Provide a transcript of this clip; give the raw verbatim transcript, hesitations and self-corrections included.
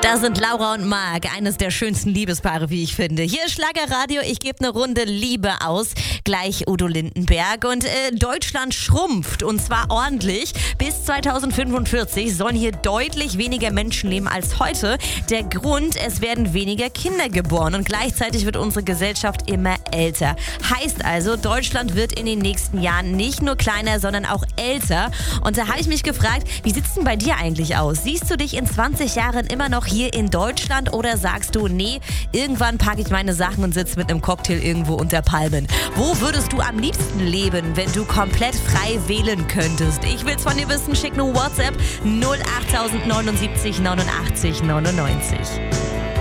Da sind Laura und Marc, eines der schönsten Liebespaare, wie ich finde. Hier ist Schlagerradio, ich gebe eine Runde Liebe aus. Gleich Udo Lindenberg. Und äh, Deutschland schrumpft, und zwar ordentlich. Bis zweitausendfünfundvierzig sollen hier deutlich weniger Menschen leben als heute. Der Grund, es werden weniger Kinder geboren und gleichzeitig wird unsere Gesellschaft immer älter. Heißt also, Deutschland wird in den nächsten Jahren nicht nur kleiner, sondern auch älter. Und da habe ich mich gefragt, wie sieht es denn bei dir eigentlich aus? Siehst du dich in zwanzig Jahren immer noch hier in Deutschland oder sagst du, nee, irgendwann packe ich meine Sachen und sitze mit einem Cocktail irgendwo unter Palmen? Wo würdest du am liebsten leben, wenn du komplett frei wählen könntest? Ich will's von dir wissen, schick nur WhatsApp null acht neunundsiebzig neunundachtzig neunundneunzig.